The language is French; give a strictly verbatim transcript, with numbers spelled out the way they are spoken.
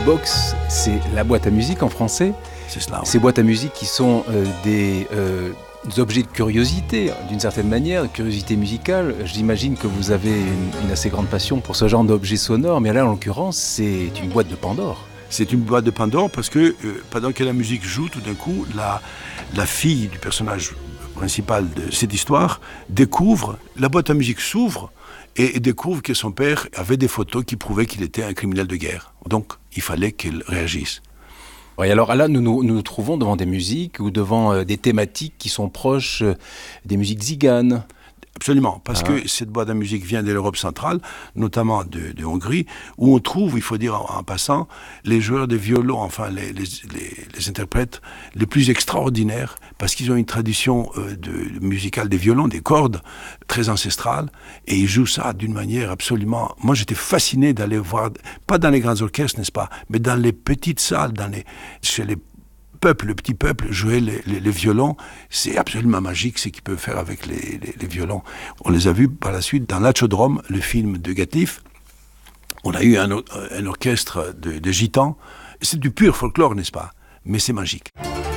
box, c'est la boîte à musique en français. C'est cela. Ces boîtes à musique qui sont euh, des, euh, des objets de curiosité, d'une certaine manière, curiosité musicale. J'imagine que vous avez une, une assez grande passion pour ce genre d'objets sonores, mais là, en l'occurrence, c'est une boîte de Pandore. C'est une boîte de Pandore parce que euh, pendant que la musique joue, tout d'un coup, la, la fille du personnage principal de cette histoire découvre, la boîte à musique s'ouvre et, et découvre que son père avait des photos qui prouvaient qu'il était un criminel de guerre. Donc, il fallait qu'elle réagisse. Oui, alors là, nous, nous nous nous trouvons devant des musiques ou devant euh, des thématiques qui sont proches euh, des musiques tziganes. Absolument, parce Ah. que cette boîte à musique vient de l'Europe centrale, notamment de, de Hongrie, où on trouve, il faut dire en, en passant, les joueurs de violon, enfin les, les, les, les interprètes les plus extraordinaires, parce qu'ils ont une tradition euh, de, musicale des violons, des cordes, très ancestrale, et ils jouent ça d'une manière absolument... Moi, j'étais fasciné d'aller voir, pas dans les grands orchestres, n'est-ce pas, mais dans les petites salles, dans les, chez les peuple, le petit peuple, jouer les, les, les violons, c'est absolument magique ce qu'ils peuvent faire avec les, les, les violons. On les a vus par la suite dans L'Achodrome, le film de Gatif. On a eu un, un orchestre de, de gitans. C'est du pur folklore, n'est-ce pas? Mais c'est magique.